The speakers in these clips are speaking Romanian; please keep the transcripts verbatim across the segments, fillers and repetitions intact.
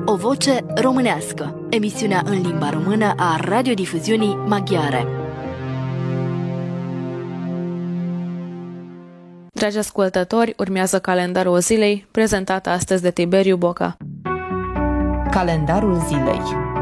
O voce românească, emisiunea în limba română a radiodifuziunii maghiare. Dragi ascultători, urmează calendarul zilei, prezentat astăzi de Tiberiu Boca. Calendarul zilei.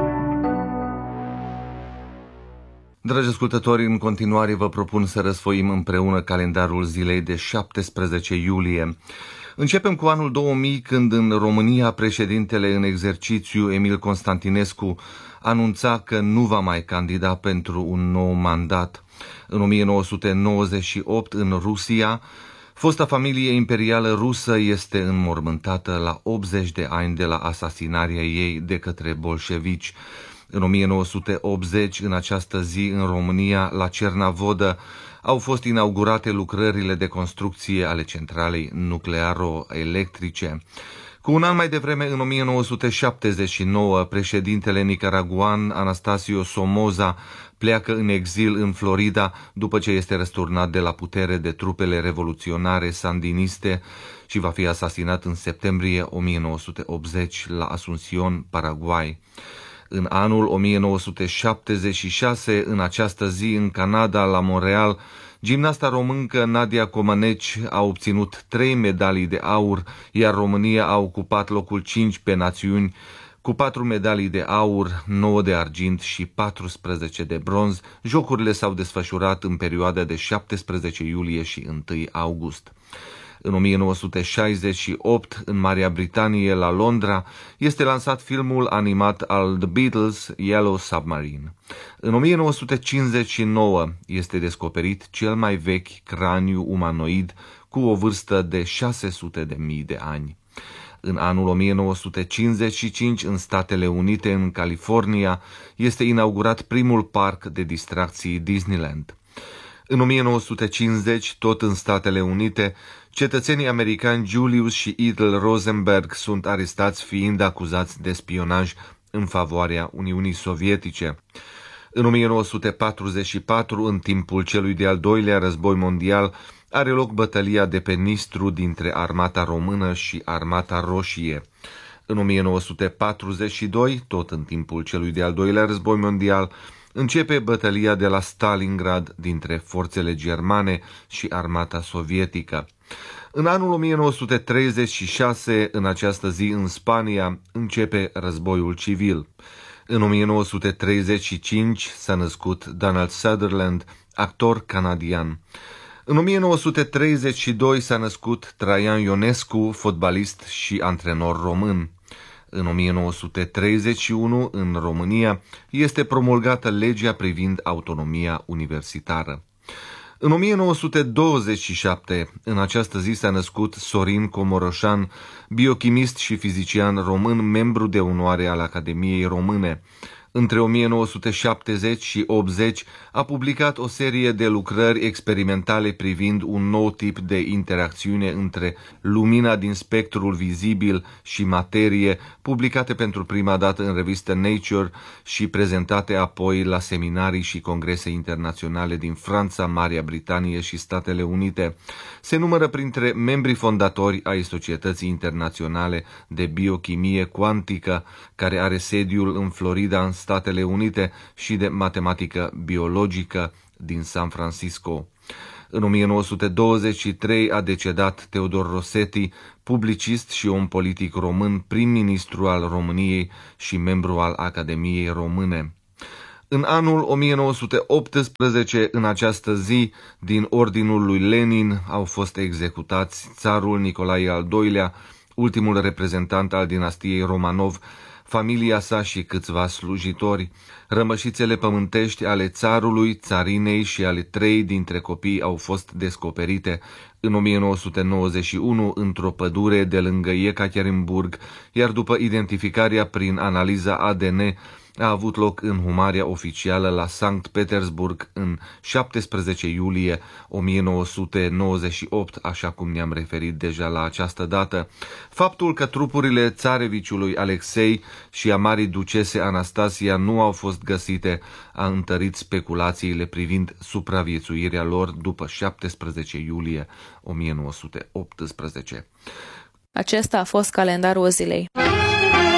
Dragi ascultători, în continuare vă propun să răsfoim împreună calendarul zilei de șaptesprezece iulie. Începem cu anul două mii, când în România președintele în exercițiu Emil Constantinescu anunța că nu va mai candida pentru un nou mandat. În o mie nouă sute nouăzeci și opt, în Rusia, fosta familie imperială rusă este înmormântată la optzeci de ani de la asasinarea ei de către bolșevici. În o mie nouă sute optzeci, în această zi, în România, la Cernavodă, au fost inaugurate lucrările de construcție ale centralei nuclearo-electrice. Cu un an mai devreme, în o mie nouă sute șaptezeci și nouă, președintele nicaraguan Anastasio Somoza pleacă în exil în Florida după ce este răsturnat de la putere de trupele revoluționare sandiniste și va fi asasinat în septembrie o mie nouă sute optzeci la Asunción, Paraguay. În anul o mie nouă sute șaptezeci și șase, în această zi, în Canada, la Montreal, gimnasta româncă Nadia Comăneci a obținut trei medalii de aur, iar România a ocupat locul cinci pe națiuni, cu patru medalii de aur, nouă de argint și paisprezece de bronz. Jocurile s-au desfășurat în perioada de șaptesprezece iulie și unu august. În o mie nouă sute șaizeci și opt, în Marea Britanie, la Londra, este lansat filmul animat al The Beatles, Yellow Submarine. În o mie nouă sute cincizeci și nouă este descoperit cel mai vechi craniu umanoid cu o vârstă de șase sute de mii de ani. În anul o mie nouă sute cincizeci și cinci, în Statele Unite, în California, este inaugurat primul parc de distracții Disneyland. În o mie nouă sute cincizeci, tot în Statele Unite, cetățenii americani Julius și Ethel Rosenberg sunt arestați fiind acuzați de spionaj în favoarea Uniunii Sovietice. În o mie nouă sute patruzeci și patru, în timpul celui de-al doilea război mondial, are loc bătălia de pe Nistru dintre Armata Română și Armata Roșie. În o mie nouă sute patruzeci și doi, tot în timpul celui de-al doilea război mondial, începe bătălia de la Stalingrad dintre forțele germane și armata sovietică. În anul o mie nouă sute treizeci și șase, în această zi, în Spania, începe războiul civil. În o mie nouă sute treizeci și cinci s-a născut Donald Sutherland, actor canadian. În o mie nouă sute treizeci și doi s-a născut Traian Ionescu, fotbalist și antrenor român. În o mie nouă sute treizeci și unu, în România, este promulgată legea privind autonomia universitară. În o mie nouă sute douăzeci și șapte, în această zi s-a născut Sorin Comoroșan, biochimist și fizician român, membru de onoare al Academiei Române. Între o mie nouă sute șaptezeci și optzeci a publicat o serie de lucrări experimentale privind un nou tip de interacțiune între lumina din spectrul vizibil și materie, publicate pentru prima dată în revistă Nature și prezentate apoi la seminarii și congrese internaționale din Franța, Marea Britanie și Statele Unite. Se numără printre membrii fondatori ai Societății Internaționale de Biochimie Cuantică, care are sediul în Florida, în Statele Unite, și de matematică biologică din San Francisco. În o mie nouă sute douăzeci și trei a decedat Teodor Rosetti, publicist și om politic român, prim-ministru al României și membru al Academiei Române. În anul o mie nouă sute optsprezece, în această zi, din ordinul lui Lenin au fost executați țarul Nicolae al doilea, ultimul reprezentant al dinastiei Romanov, familia sa și câțiva slujitori. Rămășițele pământești ale țarului, țarinei și ale trei dintre copii au fost descoperite în o mie nouă sute nouăzeci și unu într-o pădure de lângă Yekaterinburg, iar după identificarea prin analiza A D N a avut loc înhumarea oficială la Sankt Petersburg în șaptesprezece iulie o mie nouă sute nouăzeci și opt, așa cum ne-am referit deja la această dată. Faptul că trupurile țareviciului Alexei și a marii ducese Anastasia nu au fost găsite a întărit speculațiile privind supraviețuirea lor după șaptesprezece iulie o mie nouă sute optsprezece. Acesta a fost calendarul zilei.